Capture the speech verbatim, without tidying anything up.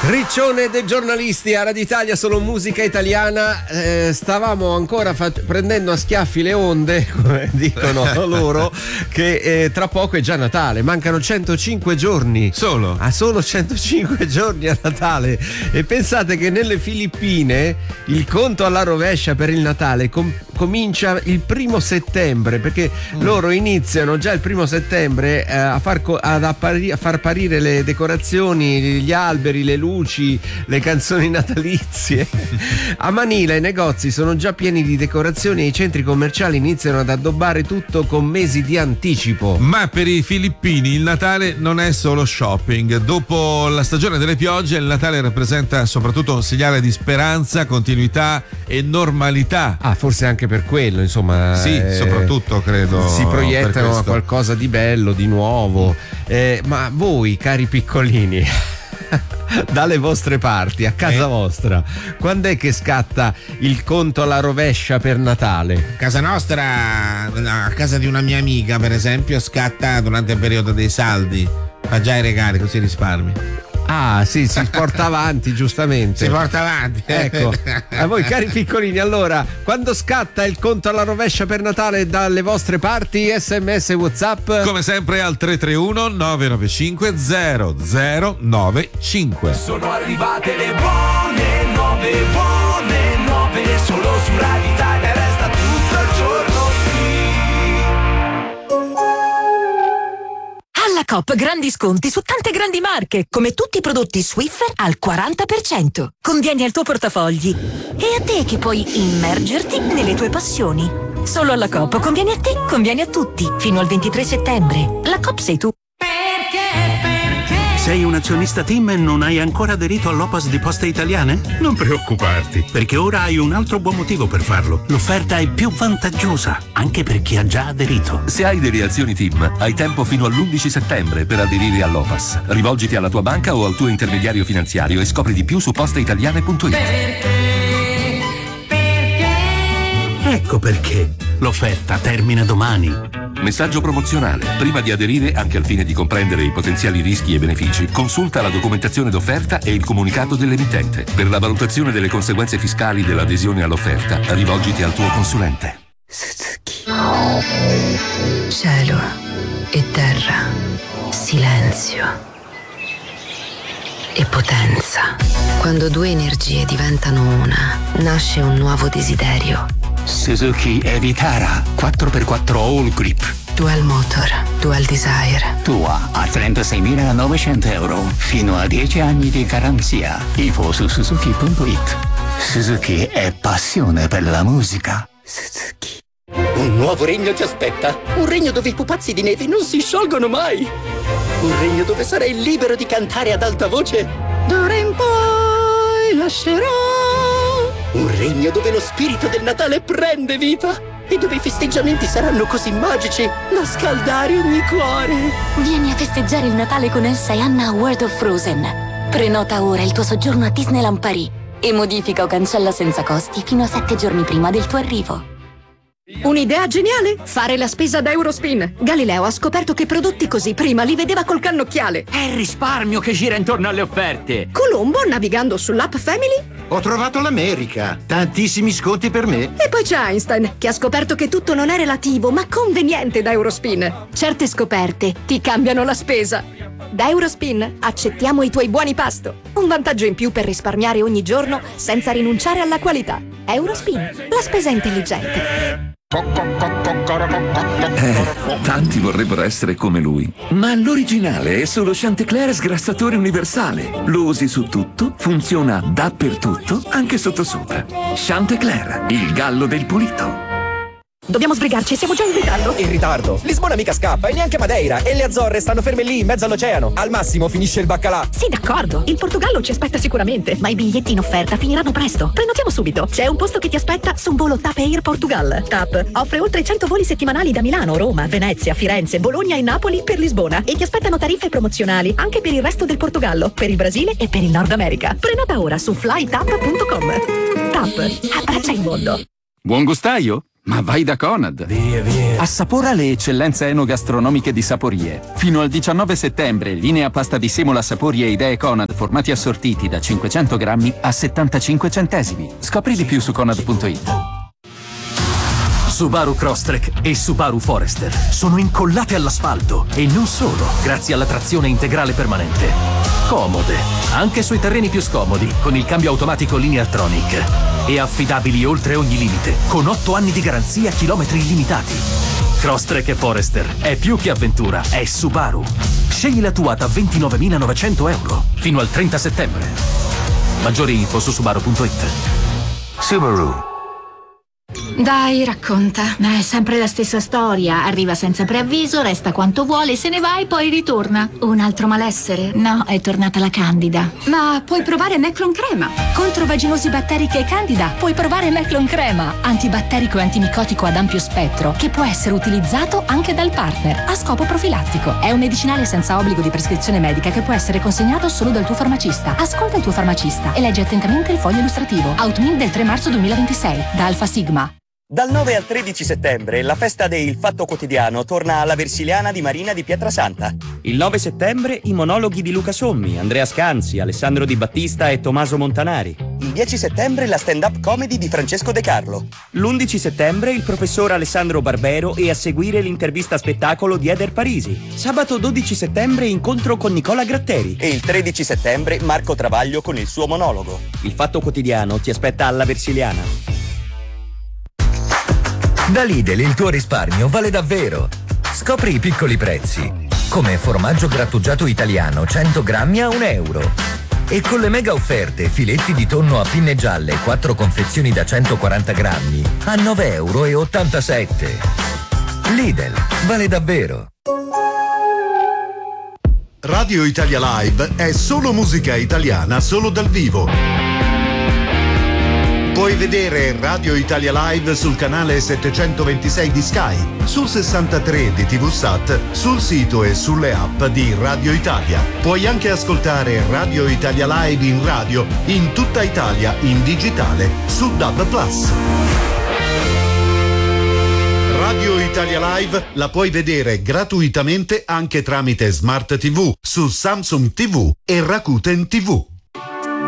Riccione dei giornalisti a Radio Italia, solo musica italiana. Eh, stavamo ancora fa- prendendo a schiaffi le onde, come dicono loro, che eh, tra poco è già Natale. Mancano centocinque giorni. Solo? Ah, solo centocinque giorni a Natale. E pensate che nelle Filippine il conto alla rovescia per il Natale com- comincia il primo settembre, perché mm. loro iniziano già il primo settembre eh, a, far co- ad appari- a far apparire le decorazioni, gli alberi, le luci, le canzoni natalizie. A Manila i negozi sono già pieni di decorazioni e i centri commerciali iniziano ad addobbare tutto con mesi di anticipo. Ma per i filippini il Natale non è solo shopping. Dopo la stagione delle piogge, il Natale rappresenta soprattutto un segnale di speranza, continuità e normalità. Ah, forse anche per quello, insomma. Sì, eh, soprattutto credo. Si proiettano a qualcosa di bello, di nuovo. Eh, ma voi, cari piccolini, dalle vostre parti, a casa eh? vostra, quando è che scatta il conto alla rovescia per Natale? A casa nostra, a casa di una mia amica per esempio, scatta durante il periodo dei saldi. Fa già i regali, così risparmi. Ah sì, si porta avanti, giustamente. Si porta avanti. Ecco, a voi cari piccolini, allora, quando scatta il conto alla rovescia per Natale dalle vostre parti, sms, WhatsApp? Come sempre al tre tre uno nove nove cinque zero zero nove cinque. Sono arrivate le buone nuove, buone nuove, solo su Radio Italia resta tutto il giorno Alla Coop grandi sconti su tante grandi marche, come tutti i prodotti Swiffer al quaranta per cento. Convieni al tuo portafogli e a te che puoi immergerti nelle tue passioni. Solo alla Coop convieni a te, convieni a tutti, fino al ventitré settembre. La Coop sei tu. Perché? Perché? Sei un azionista TIM e non hai ancora aderito all'O P A S di Poste Italiane? Non preoccuparti, perché ora hai un altro buon motivo per farlo. L'offerta è più vantaggiosa, anche per chi ha già aderito. Se hai delle azioni TIM, hai tempo fino all'undici settembre per aderire all'O P A S. Rivolgiti alla tua banca o al tuo intermediario finanziario e scopri di più su posteitaliane punto it. Perché? Perché? Ecco perché. L'offerta termina domani. Messaggio promozionale. Prima di aderire, anche al fine di comprendere i potenziali rischi e benefici, consulta la documentazione d'offerta e il comunicato dell'emittente. Per la valutazione delle conseguenze fiscali dell'adesione all'offerta, rivolgiti al tuo consulente. Suzuki. Cielo e terra, silenzio e potenza. Quando due energie diventano una, nasce un nuovo desiderio. Suzuki Evitara quattro per quattro All Grip. Dual Motor, Dual Desire. Tua a trentaseimilanovecento euro. Fino a dieci anni di garanzia. Info su suzuki punto it. Suzuki è passione per la musica. Suzuki. Un nuovo regno ti aspetta. Un regno dove i pupazzi di neve non si sciolgono mai. Un regno dove sarai libero di cantare ad alta voce. D'ora in poi lascerò. Un regno dove lo spirito del Natale prende vita e dove i festeggiamenti saranno così magici da scaldare ogni cuore. Vieni a festeggiare il Natale con Elsa e Anna a World of Frozen. Prenota ora il tuo soggiorno a Disneyland Paris e modifica o cancella senza costi fino a sette giorni prima del tuo arrivo. Un'idea geniale? Fare la spesa da Eurospin. Galileo ha scoperto che prodotti così prima li vedeva col cannocchiale. È il risparmio che gira intorno alle offerte. Colombo, navigando sull'app Family, ho trovato l'America. Tantissimi sconti per me. E poi c'è Einstein, che ha scoperto che tutto non è relativo, ma conveniente da Eurospin. Certe scoperte ti cambiano la spesa. Da Eurospin accettiamo i tuoi buoni pasto. Un vantaggio in più per risparmiare ogni giorno senza rinunciare alla qualità. Eurospin, la spesa intelligente. Eh, tanti vorrebbero essere come lui. Ma l'originale è solo Chantecler sgrassatore universale. Lo usi su tutto, funziona dappertutto, anche sottosopra. Chantecler, il gallo del pulito. Dobbiamo sbrigarci, siamo già in ritardo. In ritardo? Lisbona mica scappa e neanche Madeira. E le Azzorre stanno ferme lì in mezzo all'oceano. Al massimo finisce il baccalà. Sì, d'accordo. Il Portogallo ci aspetta sicuramente, ma i biglietti in offerta finiranno presto. Prenotiamo subito. C'è un posto che ti aspetta su un volo TAP Air Portugal. TAP offre oltre cento voli settimanali da Milano, Roma, Venezia, Firenze, Bologna e Napoli per Lisbona. E ti aspettano tariffe promozionali anche per il resto del Portogallo, per il Brasile e per il Nord America. Prenota ora su flytap punto com. TAP, abbraccia il mondo. Buon gustaio? Ma vai da Conad. Via, via. Assapora le eccellenze enogastronomiche di Saporie. Fino al diciannove settembre, linea pasta di semola Saporie Idee Conad, formati assortiti da cinquecento grammi a settantacinque centesimi. Scopri di più su conad punto it. Subaru Crosstrek e Subaru Forester sono incollate all'asfalto e non solo, grazie alla trazione integrale permanente. Comode, anche sui terreni più scomodi, con il cambio automatico Lineartronic. E affidabili oltre ogni limite, con otto anni di garanzia, chilometri illimitati. Crosstrek e Forester è più che avventura, è Subaru. Scegli la tua da ventinovemilanovecento euro fino al trenta settembre. Maggiori info su subaru punto it. Subaru. Dai, racconta. È sempre la stessa storia. Arriva senza preavviso, resta quanto vuole, se ne va e poi ritorna. Un altro malessere? No, è tornata la Candida. Ma puoi provare Meclon Crema. Contro vaginosi batteriche e Candida puoi provare Meclon Crema, antibatterico e antimicotico ad ampio spettro, che può essere utilizzato anche dal partner a scopo profilattico. È un medicinale senza obbligo di prescrizione medica che può essere consegnato solo dal tuo farmacista. Ascolta il tuo farmacista e leggi attentamente il foglio illustrativo. Outmin del tre marzo duemilaventisei da Alfa Sigma. Dal nove al tredici settembre la festa del Fatto Quotidiano torna alla Versiliana di Marina di Pietrasanta. Il nove settembre i monologhi di Luca Sommi, Andrea Scanzi, Alessandro Di Battista e Tommaso Montanari. Il dieci settembre la stand-up comedy di Francesco De Carlo. L'undici settembre il professor Alessandro Barbero e a seguire l'intervista spettacolo di Eder Parisi. Sabato dodici settembre incontro con Nicola Gratteri. E il tredici settembre Marco Travaglio con il suo monologo. Il Fatto Quotidiano ti aspetta alla Versiliana. Da Lidl il tuo risparmio vale davvero. Scopri i piccoli prezzi, come formaggio grattugiato italiano cento grammi a un euro. E con le mega offerte filetti di tonno a pinne gialle quattro confezioni da centoquaranta grammi a nove euro e ottantasette. Lidl, vale davvero. Radio Italia Live è solo musica italiana, solo dal vivo. Puoi vedere Radio Italia Live sul canale settecentoventisei di Sky, sul sessantatré di T V Sat, sul sito e sulle app di Radio Italia. Puoi anche ascoltare Radio Italia Live in radio in tutta Italia in digitale su D A B plus. Radio Italia Live la puoi vedere gratuitamente anche tramite Smart T V su Samsung T V e Rakuten T V.